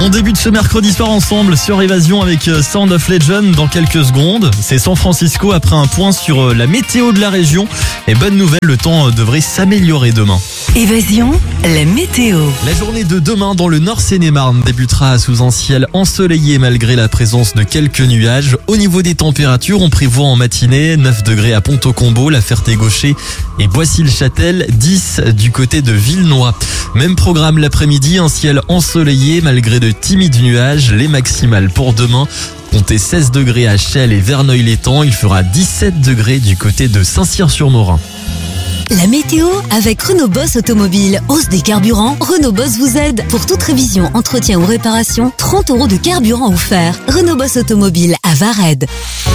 On débute ce mercredi soir ensemble sur Évasion avec Sound of Legend dans quelques secondes. C'est San Francisco après un point sur la météo de la région. Et bonne nouvelle, le temps devrait s'améliorer demain. Évasion, la météo. La journée de demain dans le Nord Seine-et-Marne débutera sous un ciel ensoleillé malgré la présence de quelques nuages. Au niveau des températures, on prévoit en matinée 9 degrés à Ponto-Combo, La Ferté-Gaucher et Boissy-le-Châtel, 10 du côté de Villenoy. Même programme l'après-midi, un ciel ensoleillé malgré de timides nuages. Les maximales pour demain, comptez 16 degrés à Chelles et Verneuil-l'Étang. Il fera 17 degrés du côté de Saint-Cyr-sur-Morin. La météo avec Renault Boss Automobile. Hausse des carburants, Renault Boss vous aide. Pour toute révision, entretien ou réparation, 30 € de carburant offert. Renault Boss Automobile à Vared.